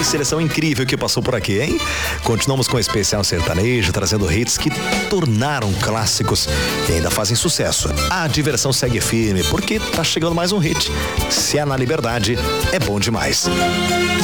seleção incrível que passou por aqui, hein? Continuamos com o especial sertanejo, trazendo hits que tornaram clássicos e ainda fazem sucesso. A diversão segue firme, porque tá chegando mais um hit. Se é na liberdade, é bom demais.